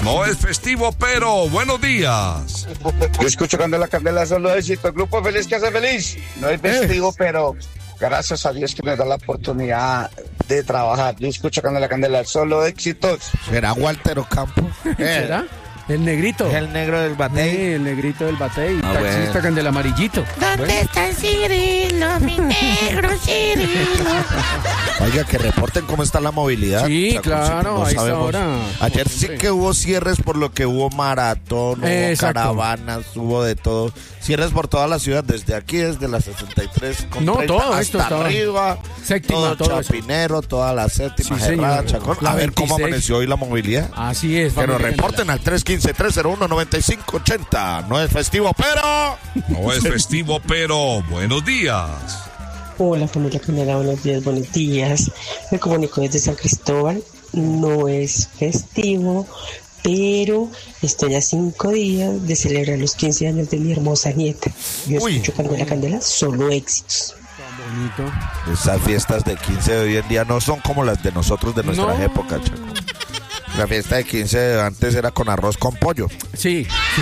No es festivo, pero buenos días. Yo escucho Candela, Candela, solo éxito. El grupo feliz que hace feliz. No es festivo, pero gracias a Dios que me da la oportunidad de trabajar. Yo escucho Candela, Candela, solo éxitos. ¿Será Walter Ocampo? ¿Será? El negrito. Es el negro del Sí, batey. el negrito del batey. Ah, Taxista bueno. del amarillito. ¿Dónde está el Cirilo, mi negro Cirilo? Oiga, que reporten cómo está la movilidad. Sí, Chacón, claro, no a esta sabemos. hora, Ayer como sí siempre. que hubo cierres por lo que hubo maratón, hubo Exacto. caravanas, hubo de todo. Cierres por toda la ciudad, desde aquí, desde la 63 con No, 30 todo esto hasta estaba- arriba. Séptima, todo eso. Chapinero, toda la séptima, Sí, Cerrada, señor. Chacón. La A ver cómo 26. amaneció hoy la movilidad. Así es. Que nos familia reporten al 315-301-9580. No es festivo, pero... No es festivo, pero buenos días. Hola familia Candela, buenos días. Me comunico desde San Cristóbal. No es festivo, pero estoy a 5 días de celebrar los 15 años de mi hermosa nieta. Yo Uy. escucho Candela, Candela, solo éxitos. Bonito. Esas fiestas de 15 de hoy en día no son como las de nosotros de nuestra No. época, Chaco. La fiesta de 15 de antes era con arroz con pollo. Sí.